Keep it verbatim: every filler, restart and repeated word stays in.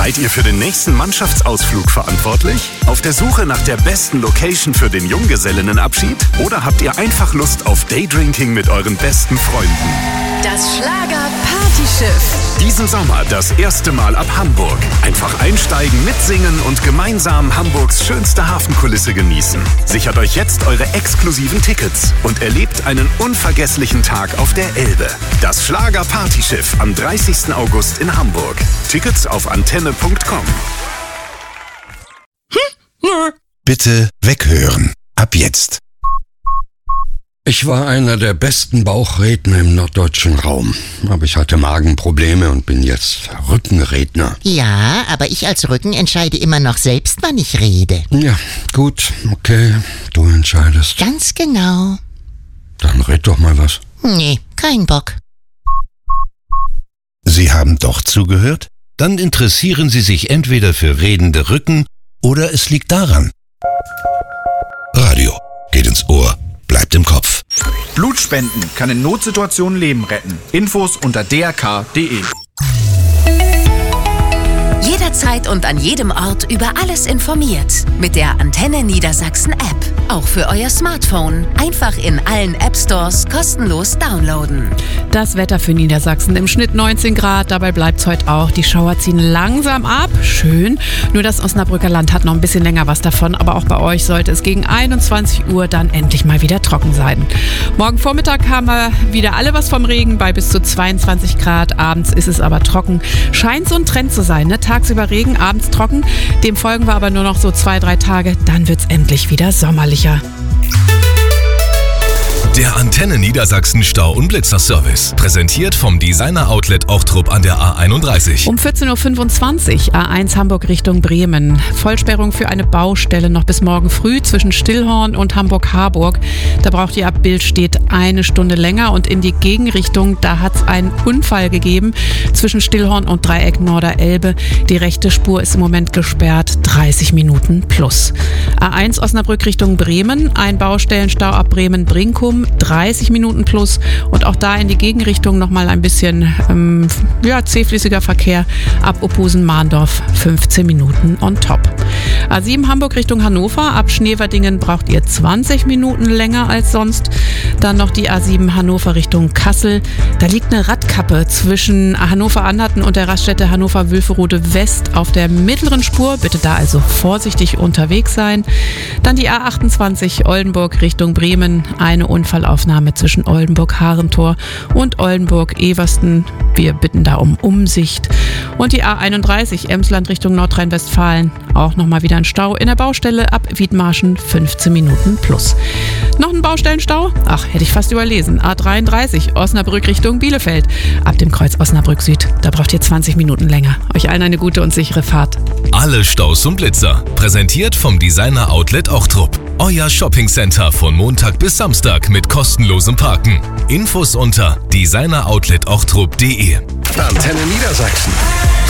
Seid ihr für den nächsten Mannschaftsausflug verantwortlich? Auf der Suche nach der besten Location für den Junggesellinnenabschied? Oder habt ihr einfach Lust auf Daydrinking mit euren besten Freunden? Das Schlager-Partyschiff. Diesen Sommer das erste Mal ab Hamburg. Einfach einsteigen, mitsingen und gemeinsam Hamburgs schönste Hafenkulisse genießen. Sichert euch jetzt eure exklusiven Tickets und erlebt einen unvergesslichen Tag auf der Elbe. Das Schlager-Partyschiff am dreißigsten August in Hamburg. Tickets auf antenne punkt com. Bitte weghören. Ab jetzt. Ich war einer der besten Bauchredner im norddeutschen Raum. Aber ich hatte Magenprobleme und bin jetzt Rückenredner. Ja, aber ich als Rücken entscheide immer noch selbst, wann ich rede. Ja, gut, okay, du entscheidest. Ganz genau. Dann red doch mal was. Nee, kein Bock. Sie haben doch zugehört? Dann interessieren Sie sich entweder für redende Rücken oder es liegt daran. Radio geht ins Ohr, bleibt im Kopf. Blutspenden kann in Notsituationen Leben retten. Infos unter d r k punkt d e. Jederzeit und an jedem Ort über alles informiert. Mit der Antenne Niedersachsen App. Auch für euer Smartphone. Einfach in allen App Stores kostenlos downloaden. Das Wetter für Niedersachsen im Schnitt neunzehn Grad. Dabei bleibt es heute auch. Die Schauer ziehen langsam ab. Schön. Nur das Osnabrücker Land hat noch ein bisschen länger was davon. Aber auch bei euch sollte es gegen einundzwanzig Uhr dann endlich mal wieder trocken sein. Morgen Vormittag haben wir wieder alle was vom Regen bei bis zu zweiundzwanzig Grad. Abends ist es aber trocken. Scheint so ein Trend zu sein, ne? Tagsüber Regen, abends trocken. Dem folgen wir aber nur noch so zwei, drei Tage. Dann wird's endlich wieder sommerlicher. Der Antenne Niedersachsen Stau- und Blitzerservice. Präsentiert vom Designer-Outlet Ochtrup an der A einunddreißig. Um vierzehn Uhr fünfundzwanzig, A eins Hamburg Richtung Bremen. Vollsperrung für eine Baustelle noch bis morgen früh zwischen Stillhorn und Hamburg-Harburg. Da braucht ihr ab Billstedt eine Stunde länger und in die Gegenrichtung, da hat es einen Unfall gegeben zwischen Stillhorn und Dreieck Norderelbe. Die rechte Spur ist im Moment gesperrt, dreißig Minuten plus. A eins Osnabrück Richtung Bremen, ein Baustellenstau ab Bremen-Brinkum, dreißig Minuten plus und auch da in die Gegenrichtung nochmal ein bisschen ähm, ja, zähflüssiger Verkehr ab Opusen-Mahndorf, fünfzehn Minuten on top. A sieben Hamburg Richtung Hannover, ab Schneverdingen braucht ihr zwanzig Minuten länger als sonst. Dann noch die A sieben Hannover Richtung Kassel. Da liegt eine Radkappe zwischen Hannover-Anhalten und der Raststätte Hannover-Wülferode West auf der mittleren Spur. Bitte da also vorsichtig unterwegs sein. Dann die A achtundzwanzig Oldenburg Richtung Bremen. Eine Unfallaufnahme zwischen Oldenburg-Harentor und Oldenburg-Eversten. Wir bitten da um Umsicht. Und die A einunddreißig Emsland Richtung Nordrhein-Westfalen. Auch nochmal wieder ein Stau in der Baustelle ab Wiedmarschen, fünfzehn Minuten plus. Noch ein Baustellenstau? Ach, hätte ich fast überlesen. A dreiunddreißig Osnabrück Richtung Bielefeld. Ab dem Kreuz Osnabrück Süd. Da braucht ihr zwanzig Minuten länger. Euch allen eine gute und sichere Fahrt. Alle Staus und Blitzer. Präsentiert vom Designer Outlet Ochtrup. Euer Shoppingcenter von Montag bis Samstag mit kostenlosem Parken. Infos unter designer outlet ochtrup punkt d e. Antenne Niedersachsen.